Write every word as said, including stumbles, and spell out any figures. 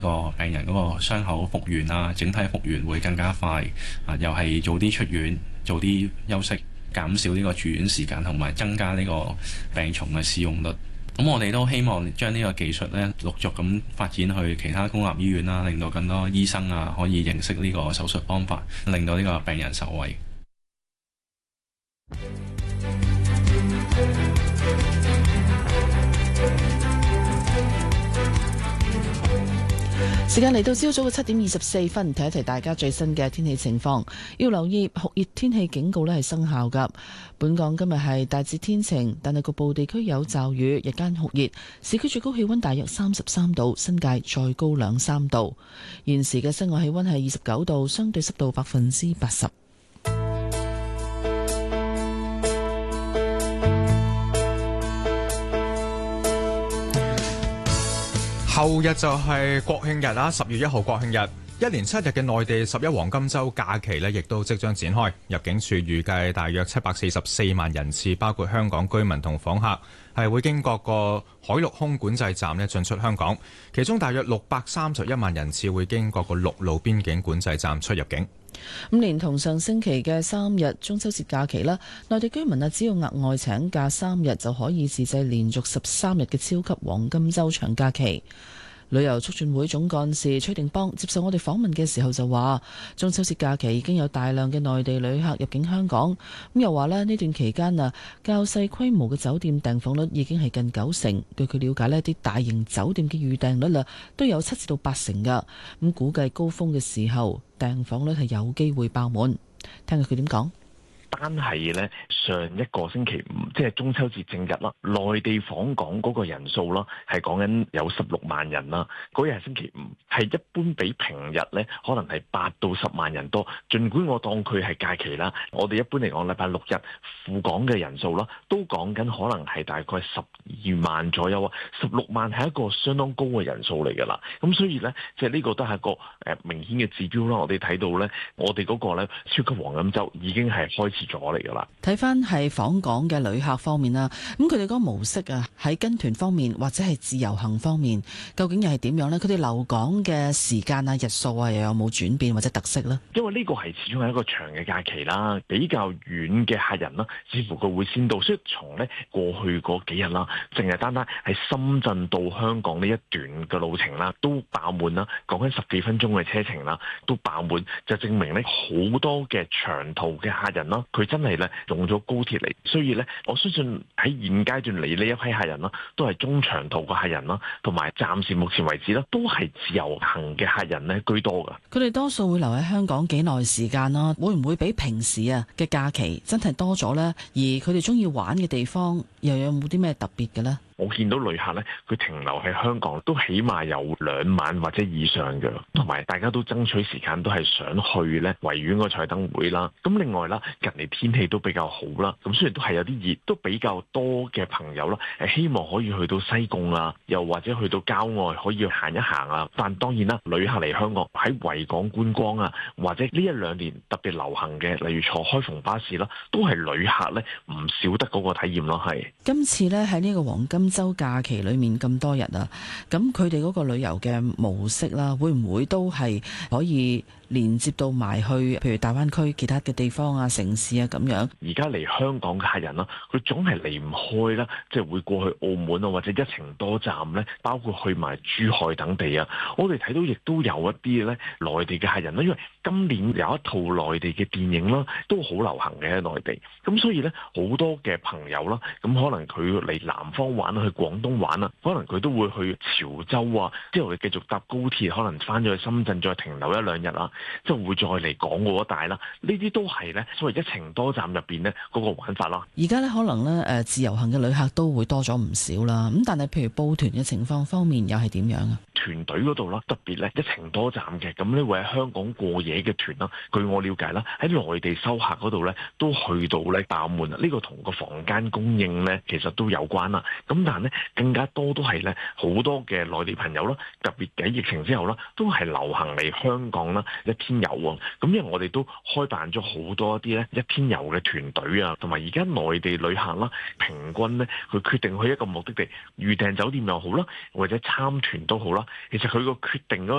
個病人嗰個傷口復原啊，整體復原會更加快啊，又係早啲出院，早啲休息，減少呢個住院時間，同埋增加呢個病床嘅使用率。咁我哋都希望將呢個技術咧陸續咁發展去其他公立醫院啦，令到更多醫生啊可以認識呢個手術方法，令到呢個病人受惠。 時間嚟到朝早嘅七點二十四分，提一提大家最新嘅天氣情況。要留意酷熱天氣警告呢係生效㗎。本港今日係大致天晴，但係局部地區有驟雨，日間酷熱。市區最高氣溫大約三十三度，新界再高兩三度。現時嘅室外氣溫係二十九度，相對濕度百分之八十。 後日就係國慶日啦，十月一號國慶日，一連七日嘅內地十一黃金週假期呢，亦都即將展開。入境處預計大約七百四十四萬人次，包括香港居民同訪客，係會經各個海陸空管制站呢進出香港。其中大約六百三十一萬人次會經各個陸路邊境管制站出入境。 咁連同上星期嘅三日中秋節假期啦，內地居民啊，只要額外請假三日就可以自製連續十三日嘅超級黃金週長假期。旅遊促進會總幹事崔定邦接受我哋訪問嘅時候就話，中秋節假期已經有大量嘅內地旅客入境香港。咁又話咧，呢段期間啊，較細規模嘅酒店訂房率已經係近九成。據佢了解呢，啲大型酒店嘅預訂率啊都有七至到八成噶。咁估計高峰嘅時候訂房率係有機會爆滿。聽下佢點講。 單係咧上一個星期五，即係中秋節正日啦，內地訪港嗰個人數啦，係講緊有十六萬人啦。嗰日係星期五，係一般比平日咧可能係八到十萬人多。儘管我當佢係假期啦，我哋一般嚟講禮拜六日赴港嘅人數啦，都講緊可能係大概十二萬左右啊。十六萬係一個相當高嘅人數嚟㗎啦。咁所以咧，即係呢個都係一個誒明顯嘅指標啦。我哋睇到咧，我哋嗰個咧超級黃金週已經係開始咗嚟噶啦。 睇翻係訪港嘅旅客方面啦，咁佢哋嗰個模式啊，喺跟團方面或者係自由行方面，究竟又係點樣呢？佢哋留港嘅時間啊、日數啊，又有冇轉變或者特色呢？ 因為呢個係始終係一個長嘅假期啦，比較遠嘅客人啦，似乎佢會先到，所以從呢過去嗰幾日啦，淨係單單係深圳到香港呢一段嘅路程啦，都爆滿啦。講緊十幾分鐘嘅車程啦，都爆滿，就證明呢好多嘅長途嘅客人啦。佢真係咧用咗高鐵嚟，所以咧我相信喺現階段嚟呢一批客人啦，都係中長途嘅客人啦，同埋暫時目前為止啦，都係自由行嘅客人咧居多噶。 佢哋多數會留喺香港幾耐時間啦？會唔會比平時啊嘅假期真係多咗呢？而佢哋中意玩嘅地方又有冇啲咩特別嘅呢？ 我見到旅客咧，佢停留喺香港都起碼有兩晚或者以上嘅，同埋大家都爭取時間，都係想去咧維園個彩燈會啦。咁另外啦，近嚟天氣都比較好啦，咁雖然都係有啲熱，都比較多嘅朋友啦，誒希望可以去到西貢啊，又或者去到郊外可以行一行啊。但當然啦，旅客嚟香港喺維港觀光啊，或者呢一兩年特別流行嘅，例如坐開篷巴士啦，都係旅客咧唔少得嗰個體驗咯。係今次咧喺呢個黃金週假期裏面咁多日啊，咁佢哋嗰個旅遊嘅模式啦，會唔會都係可以連接到埋去，譬如大灣區其他嘅地方啊、城市啊咁樣？ 而家嚟香港嘅客人啦，佢總係離唔開啦，即係會過去澳門啊，或者一程多站咧，包括去埋珠海等地啊。我哋睇到亦都有一啲咧內地嘅客人啦，因為今年有一套內地嘅電影啦，都好流行嘅喺內地。咁所以咧，好多嘅朋友啦，咁可能佢嚟南方玩，去廣東玩啊，可能佢都會去潮州啊，之後佢繼續搭高鐵，可能翻咗去深圳再停留一兩日啊，即係會再嚟港澳一帶啦。呢啲都係咧所謂一程多站入邊咧嗰個玩法啦。 而家咧可能咧誒自由行嘅旅客都會多咗唔少啦。咁但係譬如報團嘅情況方面又係點樣啊？ 團隊嗰度啦，特別咧一程多站嘅，咁呢會喺香港過夜嘅團啦。據我了解啦，喺內地收客嗰度咧都去到咧爆滿啦。呢個同個房間供應咧其實都有關啦。咁但係咧更加多都係咧好多嘅內地朋友啦，特別喺疫情之後啦，都係流行嚟香港啦一天遊喎。咁因為我哋都開辦咗好多一啲咧一天遊嘅團隊啊，同埋而家內地旅客啦，平均咧佢決定去一個目的地預訂酒店又好啦，或者參團都好啦， 其實佢個決定嗰